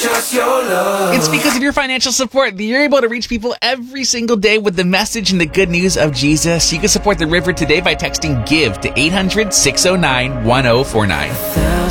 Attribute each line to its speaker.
Speaker 1: just your love.
Speaker 2: It's because of your financial support that you're able to reach people every single day with the message and the good news of Jesus. You can support the River today by texting GIVE to 800-609-1049.